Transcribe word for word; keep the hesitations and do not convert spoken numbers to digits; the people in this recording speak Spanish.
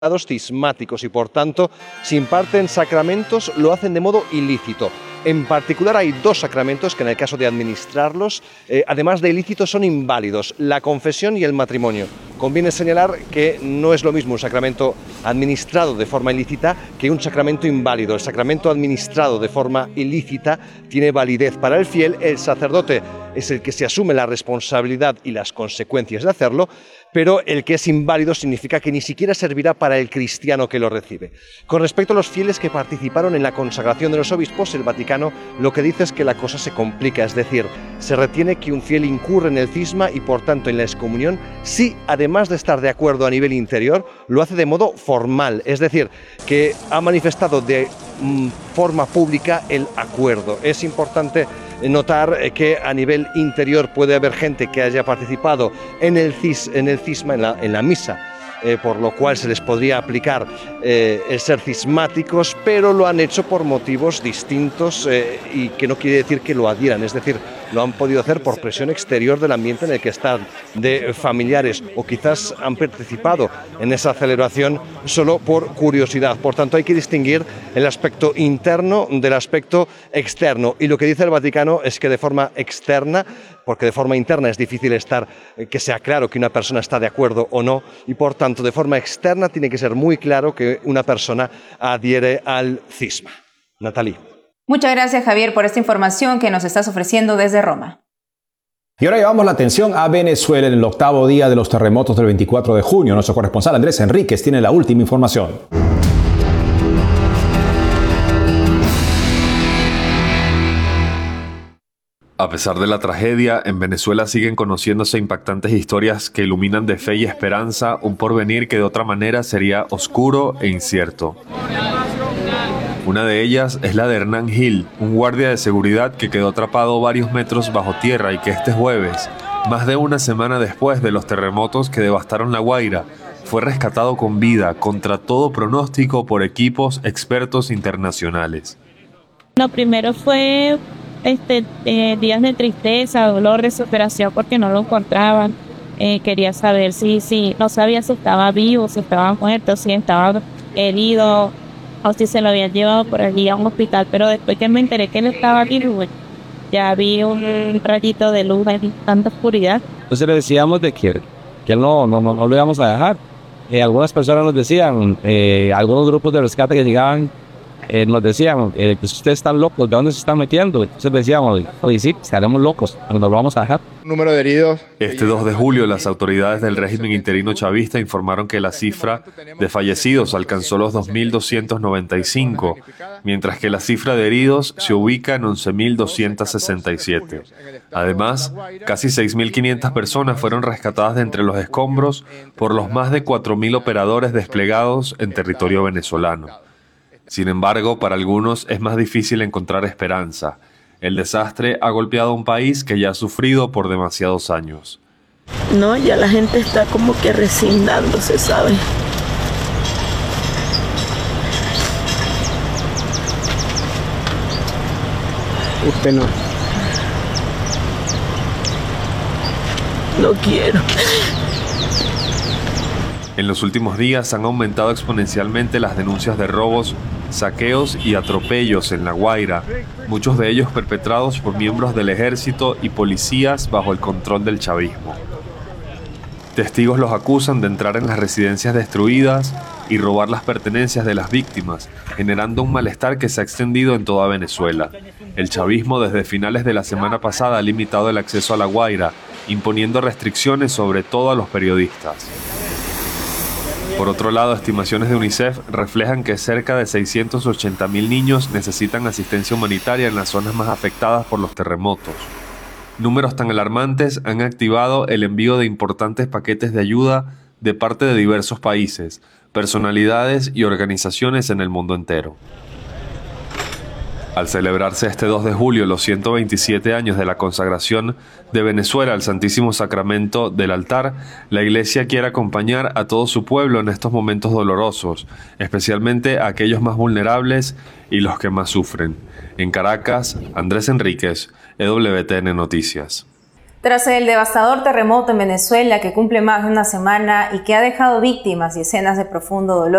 cismáticos y por tanto, si imparten sacramentos, lo hacen de modo ilícito. En particular hay dos sacramentos que en el caso de administrarlos, eh, además de ilícitos, son inválidos, la confesión y el matrimonio. Conviene señalar que no es lo mismo un sacramento administrado de forma ilícita que un sacramento inválido. El sacramento administrado de forma ilícita tiene validez para el fiel, el sacerdote es el que se asume la responsabilidad y las consecuencias de hacerlo, pero el que es inválido significa que ni siquiera servirá para el cristiano que lo recibe. Con respecto a los fieles que participaron en la consagración de los obispos, el Vaticano lo que dice es que la cosa se complica, es decir, se retiene que un fiel incurre en el cisma y por tanto en la excomunión si, además de estar de acuerdo a nivel interior, lo hace de modo formal, es decir, que ha manifestado de mm, forma pública el acuerdo. Es importante notar que a nivel interior puede haber gente que haya participado en el, cis, en el cisma, en la, en la misa, eh, por lo cual se les podría aplicar eh, el ser cismáticos, pero lo han hecho por motivos distintos eh, y que no quiere decir que lo adhieran, es decir, lo han podido hacer por presión exterior del ambiente en el que están, de familiares, o quizás han participado en esa celebración solo por curiosidad. Por tanto, hay que distinguir el aspecto interno del aspecto externo. Y lo que dice el Vaticano es que de forma externa, porque de forma interna es difícil estar, que sea claro que una persona está de acuerdo o no, y por tanto, de forma externa tiene que ser muy claro que una persona adhiere al cisma. Natalie. Muchas gracias, Javier, por esta información que nos estás ofreciendo desde Roma. Y ahora llevamos la atención a Venezuela en el octavo día de los terremotos del veinticuatro de junio. Nuestro corresponsal Andrés Enríquez tiene la última información. A pesar de la tragedia, en Venezuela siguen conociéndose impactantes historias que iluminan de fe y esperanza un porvenir que de otra manera sería oscuro e incierto. Una de ellas es la de Hernán Gil, un guardia de seguridad que quedó atrapado varios metros bajo tierra y que este jueves, más de una semana después de los terremotos que devastaron La Guaira, fue rescatado con vida contra todo pronóstico por equipos expertos internacionales. Lo primero fue este, eh, días de tristeza, dolor, desesperación porque no lo encontraban. Eh, quería saber si, si, no sabía si estaba vivo, si estaba muerto, si estaba herido, o si se lo habían llevado por allí a un hospital, pero después que me enteré que él estaba vivo, ya vi un rayito de luz en tanta oscuridad. Entonces le decíamos de que, que no, no, no, no lo íbamos a dejar. Eh, algunas personas nos decían, eh, algunos grupos de rescate que llegaban, eh, nos decían, eh, pues ustedes están locos, ¿de dónde se están metiendo? Entonces decíamos, oye, sí, estaremos locos, pero nos lo vamos a dejar. Número de heridos. Este dos de julio, las autoridades del régimen interino chavista informaron que la cifra de fallecidos alcanzó los dos mil doscientos noventa y cinco, mientras que la cifra de heridos se ubica en once mil doscientos sesenta y siete. Además, casi seis mil quinientas personas fueron rescatadas de entre los escombros por los más de cuatro mil operadores desplegados en territorio venezolano. Sin embargo, para algunos es más difícil encontrar esperanza. El desastre ha golpeado a un país que ya ha sufrido por demasiados años. No, ya la gente está como que resignándose, ¿sabe? Usted no. No quiero. En los últimos días han aumentado exponencialmente las denuncias de robos, saqueos y atropellos en La Guaira, muchos de ellos perpetrados por miembros del ejército y policías bajo el control del chavismo. Testigos los acusan de entrar en las residencias destruidas y robar las pertenencias de las víctimas, generando un malestar que se ha extendido en toda Venezuela. El chavismo desde finales de la semana pasada ha limitado el acceso a La Guaira, imponiendo restricciones sobre todo a los periodistas. Por otro lado, estimaciones de UNICEF reflejan que cerca de seiscientos ochenta mil niños necesitan asistencia humanitaria en las zonas más afectadas por los terremotos. Números tan alarmantes han activado el envío de importantes paquetes de ayuda de parte de diversos países, personalidades y organizaciones en el mundo entero. Al celebrarse este dos de julio los ciento veintisiete años de la consagración de Venezuela al Santísimo Sacramento del altar, la Iglesia quiere acompañar a todo su pueblo en estos momentos dolorosos, especialmente a aquellos más vulnerables y los que más sufren. En Caracas, Andrés Enríquez, E W T N Noticias. Tras el devastador terremoto en Venezuela que cumple más de una semana y que ha dejado víctimas y escenas de profundo dolor,